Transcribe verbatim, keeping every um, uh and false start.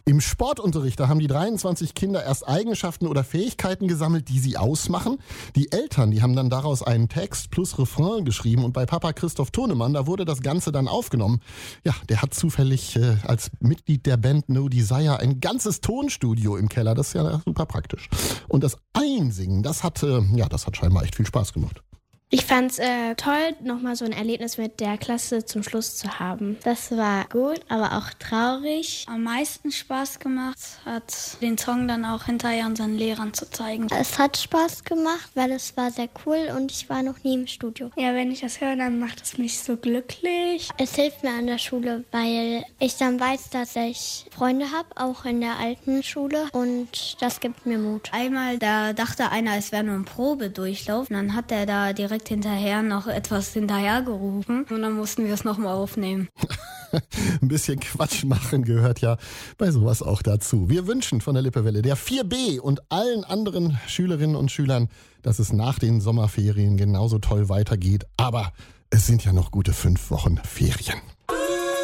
Im Sportunterricht, da haben die dreiundzwanzig Kinder erst Eigenschaften oder Fähigkeiten gesammelt, die sie ausmachen. Die Eltern, die haben dann daraus einen Text plus Refrain geschrieben und bei Papa Christoph Tonemann, da wurde das Ganze dann aufgenommen. Ja, der hat zufällig äh, als Mitglied der Band No Desire ein ganzes Tonstudio im Keller. Das ist ja super praktisch. Und das Einsingen, das hat, äh, ja, das hat scheinbar echt viel Spaß gemacht. Ich fand's äh, toll, nochmal so ein Erlebnis mit der Klasse zum Schluss zu haben. Das war gut, aber auch traurig. Am meisten Spaß gemacht hat, den Song dann auch hinterher unseren Lehrern zu zeigen. Es hat Spaß gemacht, weil es war sehr cool und ich war noch nie im Studio. Ja, wenn ich das höre, dann macht es mich so glücklich. Es hilft mir an der Schule, weil ich dann weiß, dass ich Freunde habe, auch in der alten Schule, und das gibt mir Mut. Einmal, da dachte einer, es wäre nur ein Probedurchlauf, und dann hat er da direkt hinterher noch etwas hinterhergerufen und dann mussten wir es nochmal aufnehmen. Ein bisschen Quatsch machen gehört ja bei sowas auch dazu. Wir wünschen von der Lippewelle der vier B und allen anderen Schülerinnen und Schülern, dass es nach den Sommerferien genauso toll weitergeht. Aber es sind ja noch gute fünf Wochen Ferien.